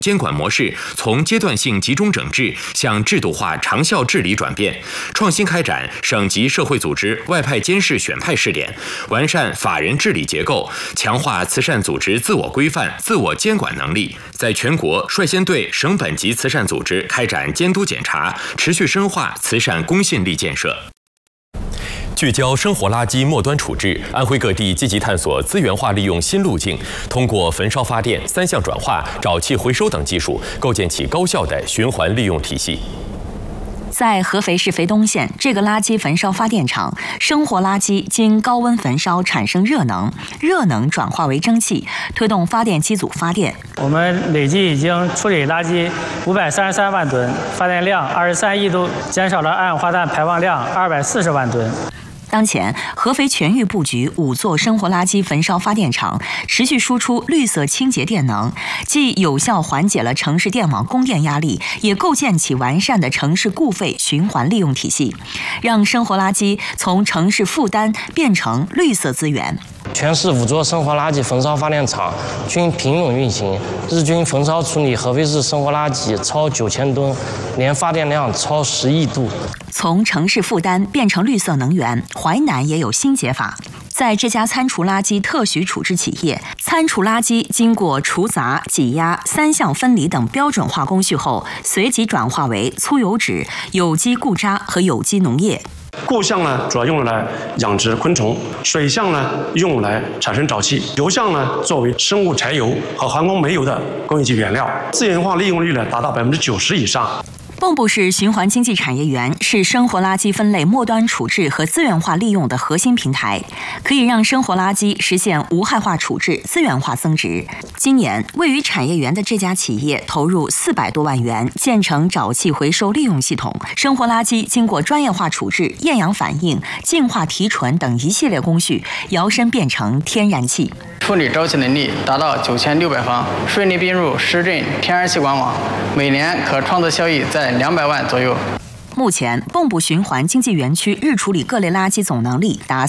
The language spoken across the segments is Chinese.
监管模式从阶段性集中整治向制度化长效治理转变，创新开展省级社会组织外派监事选派试点，完善法人治理结构，强化慈善组织自我规范、自我监管能力，在全国率先对省本级慈善组织开展监督检查，持续深化慈善公信力建设。聚焦生活垃圾末端处置，安徽各地积极探索资源化利用新路径，通过焚烧发电、三相转化、沼气回收等技术，构建起高效的循环利用体系。 在合肥市肥东县，这个垃圾焚烧发电厂，生活垃圾经高温焚烧产生热能，热能转化为蒸汽，推动发电机组发电。 我们累计已经处理垃圾533万吨，发电量23亿度，减少了二氧化碳排放量240万吨。 当前，合肥全域布局5座生活垃圾焚烧发电厂，持续输出绿色清洁电能，既有效缓解了城市电网供电压力，也构建起完善的城市固废循环利用体系，让生活垃圾从城市负担变成绿色资源。 全市5座生活垃圾焚烧发电厂均平稳运行，日均焚烧处理合肥市生活垃圾超9000吨，年发电量超10亿度。 从城市负担变成绿色能源，淮南也有新解法。在这家餐厨垃圾特许处置企业，餐厨垃圾经过除杂、挤压、三相分离等标准化工序后，随即转化为粗油脂、有机固渣和有机农业。 固相呢，主要用来养殖昆虫；水相呢，用来产生沼气；油相呢，作为生物柴油和航空煤油的工业级原料。资源化利用率呢，达到90%以上。 蚌埠市循环经济产业园是生活垃圾分类末端处置和资源化利用的核心平台，可以让生活垃圾实现无害化处置、资源化增值。今年，位于产业园的这家企业投入400多万元建成沼气回收利用系统，生活垃圾经过专业化处置、厌氧反应、净化提纯等一系列工序，摇身变成天然气。 处理沼气能力达到9600方，顺利并入市镇天然气管网，每年可创造效益在200万左右。 目前，蚌埠循环经济园区日处理各类垃圾总能力达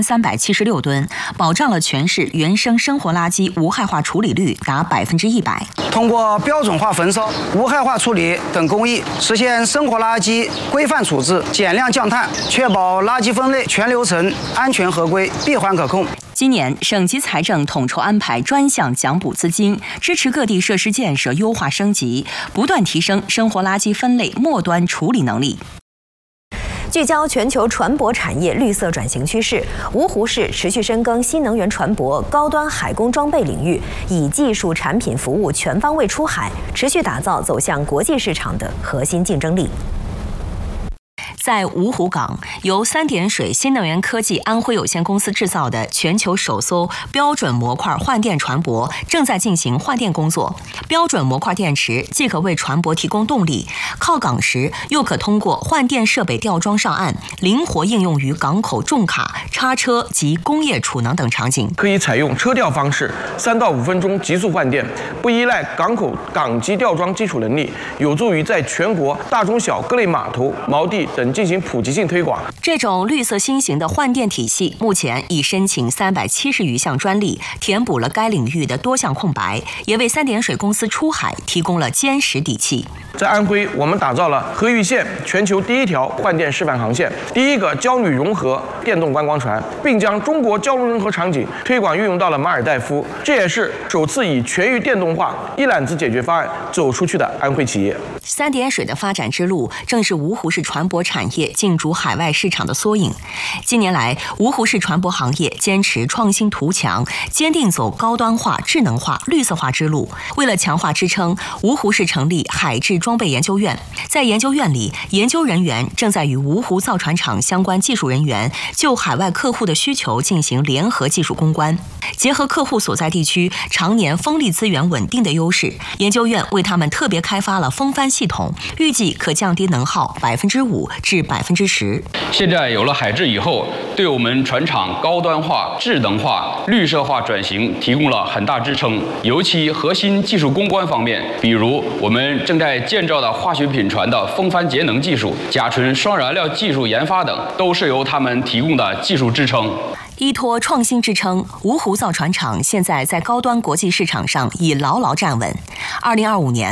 3376吨，保障了全市原生生活垃圾无害化处理率达100%。 通过标准化焚烧、无害化处理等工艺，实现生活垃圾规范处置、减量降碳，确保垃圾分类全流程安全合规、闭环可控。 今年，省级财政统筹安排专项奖补资金，支持各地设施建设优化升级，不断提升生活垃圾分类末端处理能力。 聚焦全球船舶产业绿色转型趋势，芜湖市持续深耕新能源船舶、高端海工装备领域，以技术、产品、服务全方位出海，持续打造走向国际市场的核心竞争力。 在芜湖港，由三点水新能源科技安徽有限公司制造的全球首艘标准模块换电船舶正在进行换电工作。标准模块电池既可为船舶提供动力，靠港时又可通过换电设备吊装上岸，灵活应用于港口重卡、叉车及工业储能等场景。 可以采用车吊方式，3到5分钟急速换电，不依赖港口港机吊装基础能力，有助于在全国大中小各类码头、锚地等进行普及性推广。 这种绿色新型的换电体系目前已申请370余项专利，填补了该领域的多项空白，也为三点水公司出海提供了坚实底气。 在安徽，我们打造了河豫线全球第1条换电示范航线，第1个胶铝融合电动观光船，并将中国交通融合场景推广运用到了马尔代夫。这也是首次以全域电动化一揽子解决方案走出去的安徽企业。 三点水的发展之路，正是芜湖市船舶产业竞逐海外市场的缩影。近年来，芜湖市船舶行业坚持创新图强，坚定走高端化、智能化、绿色化之路。为了强化支撑，芜湖市成立海智装备研究院。在研究院里，研究人员正在与芜湖造船厂相关技术人员就海外客户的需求进行联合技术攻关。结合客户所在地区常年风力资源稳定的优势，研究院为他们特别开发了风帆系统，预计可降低能耗5%至10%。 现在有了海智以后，对我们船厂高端化、智能化、绿色化转型提供了很大支撑。尤其核心技术攻关方面，比如我们正在建造的化学品船的风帆节能技术、甲醇双燃料技术研发等，都是由他们提供的技术支撑。 依托创新支撑，芜湖造船厂现在在高端国际市场上已牢牢站稳。2025年。